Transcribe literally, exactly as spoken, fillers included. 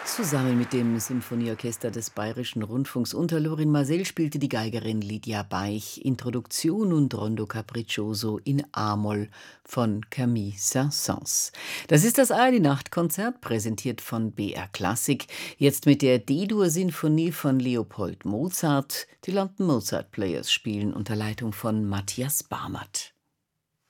Zusammen mit dem Symphonieorchester des Bayerischen Rundfunks unter Lorin Maazel spielte die Geigerin Lydia Baich Introduktion und Rondo Capriccioso in A-Moll von Camille Saint-Saëns. Das ist das A R D-Nachtkonzert, präsentiert von B R Klassik, jetzt mit der D-Dur-Sinfonie von Leopold Mozart. Die London Mozart Players spielen unter Leitung von Matthias Barmert.